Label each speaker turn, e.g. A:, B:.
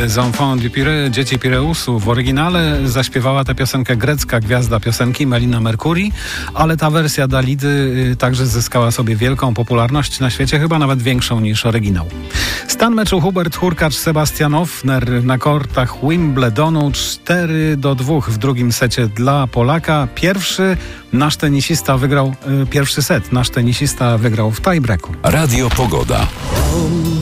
A: Les Enfants du Pirée, Dzieci Pireusu. W oryginale zaśpiewała tę piosenkę grecka gwiazda piosenki Melina Mercouri, ale ta wersja Dalidy także zyskała sobie wielką popularność na świecie, chyba nawet większą niż oryginał. Stan meczu Hubert Hurkacz, Sebastian Ofner na kortach Wimbledonu 4-2 w drugim secie dla Polaka. Pierwszy set nasz tenisista wygrał w tiebreaku.
B: Radio Pogoda.